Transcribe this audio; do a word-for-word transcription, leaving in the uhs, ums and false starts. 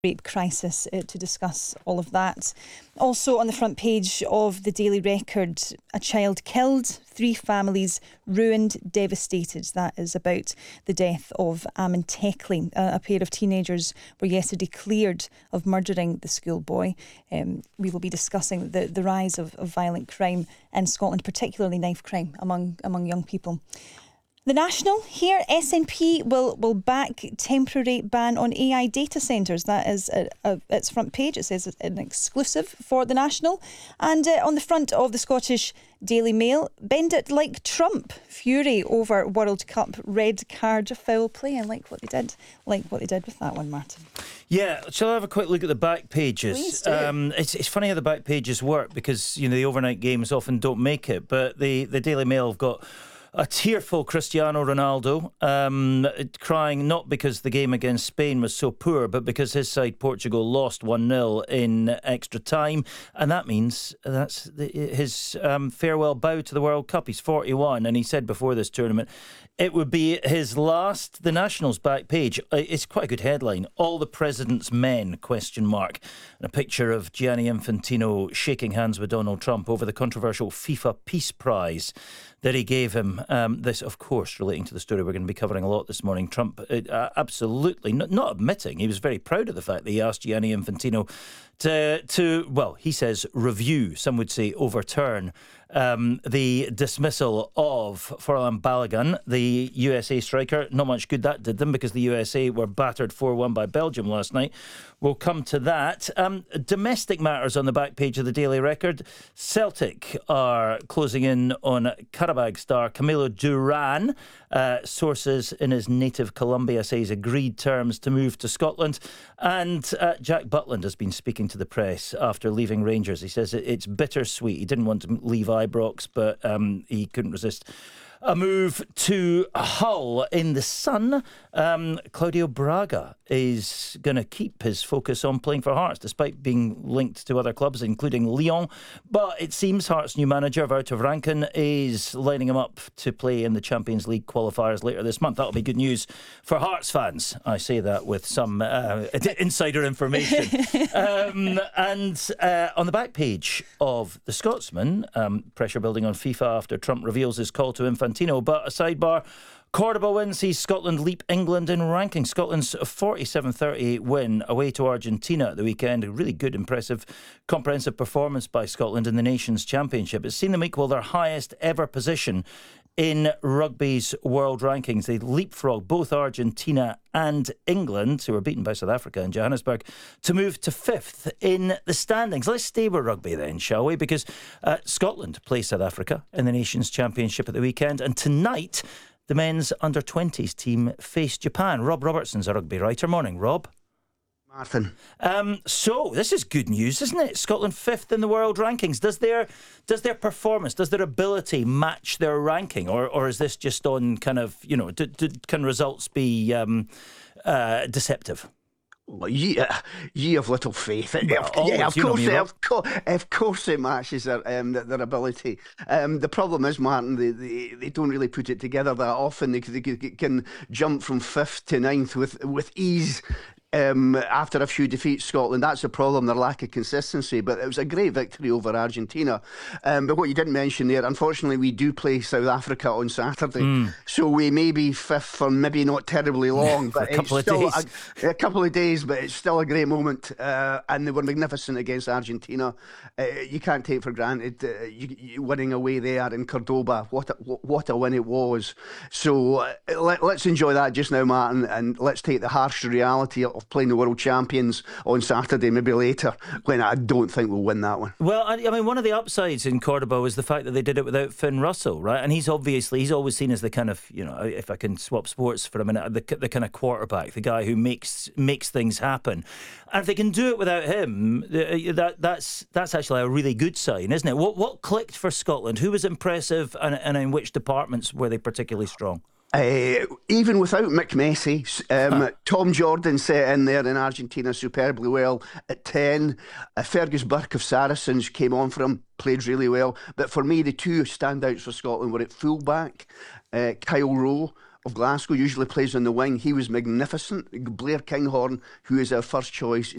rape crisis uh, to discuss all of that. Also on the front page of the Daily Record, a child killed, three families ruined, devastated. That is about the death of Amin Tekli. Uh, a pair of teenagers were yesterday cleared of murdering the schoolboy. Um, we will be discussing the, the rise of, of violent crime in Scotland, particularly knife crime among, among young people. The National here, S N P will, will back temporary ban on A I data centres. That is a, a, its front page. It says an exclusive for The National. And uh, on the front of the Scottish Daily Mail, bend it like Trump. Fury over World Cup red card foul play. I like what they did. Like what they did with that one, Martin. Yeah, shall I have a quick look at the back pages? Please do. Um, it's, it's funny how the back pages work because, you know, the overnight games often don't make it. But the, the Daily Mail have got a tearful Cristiano Ronaldo, um, crying not because the game against Spain was so poor, but because his side Portugal lost one nil in extra time. And that means that's the, his um, farewell bow to the World Cup. He's forty-one, and he said before this tournament it would be his last. The National's back page, it's quite a good headline. All the President's men, question mark. And a picture of Gianni Infantino shaking hands with Donald Trump over the controversial FIFA Peace Prize that he gave him. Um, this, of course, relating to the story we're going to be covering a lot this morning. Trump uh, absolutely not, not admitting. He was very proud of the fact that he asked Gianni Infantino to, to well, he says review, some would say overturn, um, the dismissal of Furlan Balogun, the U S A striker. Not much good that did them because the U S A were battered four one by Belgium last night. We'll come to that. Um, domestic matters on the back page of the Daily Record. Celtic are closing in on Qarabag star Camilo Duran. Uh, sources in his native Colombia say he's agreed terms to move to Scotland. And uh, Jack Butland has been speaking to the press after leaving Rangers. He says it's bittersweet. He didn't want to leave Ibrox, but um, he couldn't resist a move to Hull. In the Sun, um, Claudio Braga is going to keep his focus on playing for Hearts, despite being linked to other clubs, including Lyon. But it seems Hearts' new manager, Wouter Rankin, is lining him up to play in the Champions League qualifiers later this month. That'll be good news for Hearts fans. I say that with some uh, insider information. um, and uh, on the back page of The Scotsman, um, pressure building on FIFA after Trump reveals his call to Infantino. But a sidebar, Cordoba win sees Scotland leap England in ranking. Scotland's forty-seven thirty-eight win away to Argentina at the weekend. A really good, impressive, comprehensive performance by Scotland in the Nations Championship. It's seen them equal their highest ever position in rugby's world rankings. They leapfrog both Argentina and England, who were beaten by South Africa in Johannesburg, to move to fifth in the standings. Let's stay with rugby then, shall we? Because uh, Scotland play South Africa in the Nations Championship at the weekend, and tonight the men's under twenties team face Japan. Rob Robertson's a rugby writer. Morning, Rob. Martin. Um, so this is good news, isn't it? Scotland fifth in the world rankings. Does their does their performance, does their ability match their ranking, or or is this just on kind of, you know, do, do, can results be um, uh, deceptive? Well, you, uh, you have little faith. Well, of, always, yeah, of you know course, me, they, Rob. of, course, of course, it matches their um, their, their ability. Um, the problem is, Martin, they, they they don't really put it together that often. They, they can jump from fifth to ninth with with ease. Um, after a few defeats, Scotland, that's the problem, their lack of consistency. But it was a great victory over Argentina. Um, but what you didn't mention there, unfortunately, we do play South Africa on Saturday. Mm. So we may be fifth for maybe not terribly long, but a couple it's of still days. A, a couple of days, but it's still a great moment. Uh, and they were magnificent against Argentina. Uh, you can't take for granted uh, you, you winning away there in Cordoba. What a, what a win it was. So uh, let, let's enjoy that just now, Martin, and let's take the harsh reality of playing the World Champions on Saturday, maybe later, when I don't think we'll win that one. Well, I, I mean, one of the upsides in Cordoba was the fact that they did it without Finn Russell, right? And he's obviously, he's always seen as the kind of, you know, if I can swap sports for a minute, the, the kind of quarterback, the guy who makes makes things happen. And if they can do it without him, that that's that's actually a really good sign, isn't it? What what clicked for Scotland? Who was impressive, and, and in which departments were they particularly strong? Uh, even without Mick Messi, um, huh. Tom Jordan set in there in Argentina superbly well at ten. Uh, Fergus Burke of Saracens came on for him, played really well. But for me, the two standouts for Scotland were at fullback. Uh, Kyle Rowe of Glasgow usually plays on the wing. He was magnificent. Blair Kinghorn, who is our first choice